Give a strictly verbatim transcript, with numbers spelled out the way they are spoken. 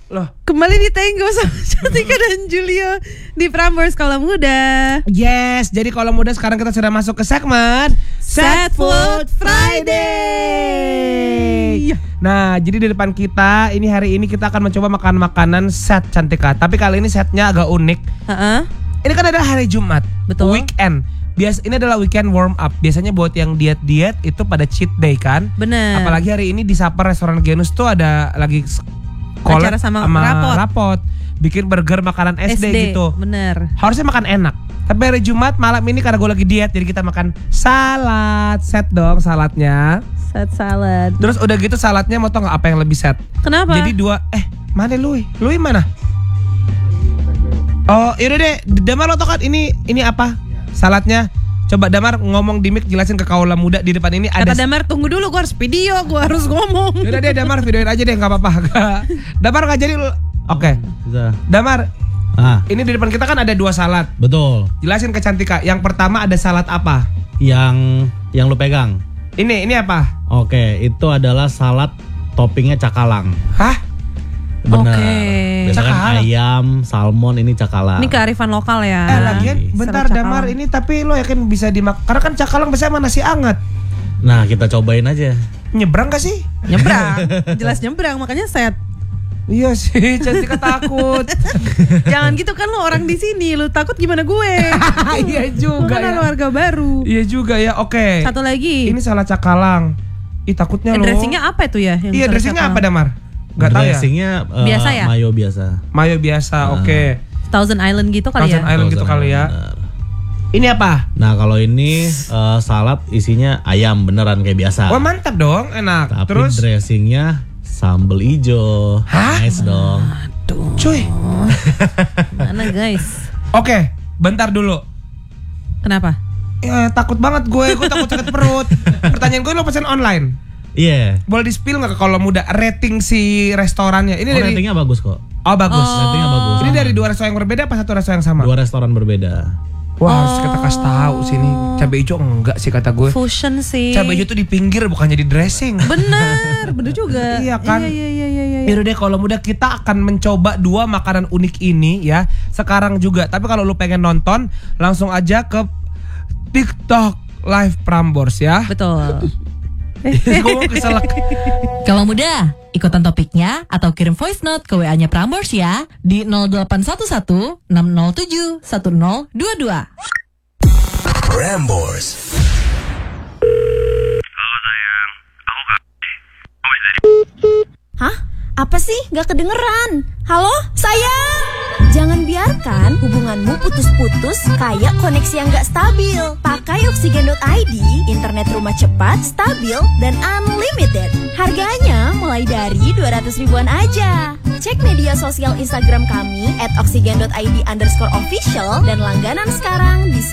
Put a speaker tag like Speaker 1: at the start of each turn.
Speaker 1: Loh,
Speaker 2: kembali di Tenggo sama Cantika dan Julio di Prambors Kolom Muda.
Speaker 1: Yes, jadi kalau muda sekarang kita sudah masuk ke segmen
Speaker 2: Set Food Friday.
Speaker 1: Nah, jadi di depan kita ini hari ini kita akan mencoba makan makanan set Cantika. Tapi kali ini setnya agak unik.
Speaker 2: Uh-uh.
Speaker 1: Ini kan adalah hari Jumat,
Speaker 2: betul.
Speaker 1: Weekend. Bias ini adalah weekend warm up. Biasanya buat yang diet-diet itu pada cheat day kan.
Speaker 2: Bener.
Speaker 1: Apalagi hari ini di Saper restoran Genus tuh ada lagi collab
Speaker 2: acara sama,
Speaker 1: sama
Speaker 2: rapot.
Speaker 1: rapot. Bikin burger makanan S D, S D gitu.
Speaker 2: Bener.
Speaker 1: Harusnya makan enak. Tapi hari Jumat malam ini karena gue lagi diet, jadi kita makan salad. Set dong saladnya.
Speaker 2: Set salad.
Speaker 1: Terus udah gitu saladnya mau tau gak apa yang lebih set?
Speaker 2: Kenapa?
Speaker 1: Jadi dua, eh mana Lui? Lui mana? Oh yaudah deh, Damar lo tau kan ini ini apa? Saladnya. Coba Damar ngomong di mic jelasin ke kaula muda di depan ini ada.
Speaker 2: Kata Damar tunggu dulu, gue harus video, gue harus ngomong.
Speaker 1: Yaudah deh Damar videoin aja deh, nggak apa-apa. Damar nggak jadi. Oke. Okay.
Speaker 3: Bisa.
Speaker 1: Damar.
Speaker 3: Ah.
Speaker 1: Ini di depan kita kan ada dua salad.
Speaker 3: Betul.
Speaker 1: Jelasin ke Cantika. Yang pertama ada salad apa?
Speaker 3: Yang yang lu pegang.
Speaker 1: Ini ini apa?
Speaker 3: Oke, itu adalah salad toppingnya cakalang.
Speaker 1: Hah?
Speaker 3: Benar.
Speaker 2: Oke.
Speaker 3: Biasanya kan ayam, salmon, ini cakalang.
Speaker 2: Ini kearifan lokal ya.
Speaker 1: Eh lagian bentar Damar ini tapi lo yakin bisa dimakan? Karena kan cakalang biasanya sama nasi anget.
Speaker 3: Nah kita cobain aja.
Speaker 1: Nyebrang gak sih?
Speaker 2: Nyebrang. Jelas nyebrang, makanya set.
Speaker 1: Iya sih, Cantika takut.
Speaker 2: Jangan gitu kan lo orang di sini, lo takut gimana gue?
Speaker 1: Iya juga
Speaker 2: kan
Speaker 1: ya.
Speaker 2: Warga baru.
Speaker 1: Iya juga ya. Oke.
Speaker 2: Satu lagi.
Speaker 1: Ini salad cakalang. Ih takutnya
Speaker 2: eh,
Speaker 1: lo.
Speaker 2: Dressingnya apa itu ya?
Speaker 1: Iya dressingnya apa Damar? Gak tahu ya.
Speaker 3: Dressingnya uh,
Speaker 2: biasa ya?
Speaker 3: Mayo biasa.
Speaker 1: Mayo biasa, uh. oke. Okay.
Speaker 2: Thousand Island gitu kali
Speaker 1: Thousand
Speaker 2: ya?
Speaker 1: Island gitu kali ya. Bener. Ini apa?
Speaker 3: Nah kalau ini uh, salad isinya ayam beneran kayak biasa.
Speaker 1: Wah mantap dong, enak.
Speaker 3: Tapi
Speaker 1: terus
Speaker 3: dressingnya sambal ijo.
Speaker 1: Hah?
Speaker 3: Nice dong.
Speaker 2: Aduh.
Speaker 1: Cuy.
Speaker 2: Mana guys?
Speaker 1: Oke, okay, bentar dulu.
Speaker 2: Kenapa?
Speaker 1: Ya, takut banget gue, gue takut sakit perut. Pertanyaan gue lo pesen online?
Speaker 3: Iya. Yeah.
Speaker 1: Boleh di spill nggak kalau muda rating si restorannya? Ini
Speaker 3: oh,
Speaker 1: dari
Speaker 3: ratingnya bagus kok.
Speaker 1: Oh bagus.
Speaker 2: Oh.
Speaker 3: Ratingnya bagus.
Speaker 1: Ini dari dua restoran yang berbeda apa satu restoran yang sama?
Speaker 3: Dua restoran berbeda.
Speaker 1: Wah, harus kita kasih tahu sini. Cabai hijau enggak sih kata gue.
Speaker 2: Fusion sih.
Speaker 1: Cabai hijau tuh di pinggir bukan jadi dressing.
Speaker 2: Bener, bener juga.
Speaker 1: Iya kan?
Speaker 2: Iya, iya, iya, iya, iya.
Speaker 1: Yaudah deh kalau muda kita akan mencoba dua makanan unik ini ya sekarang juga. Tapi kalau lu pengen nonton langsung aja ke TikTok Live Prambors ya.
Speaker 2: Betul.
Speaker 1: Gue keselak.
Speaker 4: Kalau muda, ikutan topiknya atau kirim voice note ke W A-nya Prambors ya di nol delapan satu satu enam nol tujuh satu nol dua dua.
Speaker 5: Prambors.
Speaker 6: Halo sayang, aku gak. Kamu masih dari?
Speaker 7: Hah? Apa sih? Gak kedengeran. Halo? Sayang? Jangan biarkan hubunganmu putus-putus kayak koneksi yang gak stabil. Pakai oksigen dot i d, internet rumah cepat, stabil, dan unlimited. Harganya mulai dari dua ratus ribuan aja. Cek media sosial Instagram kami at oksigen dot i d underscore official dan langganan sekarang di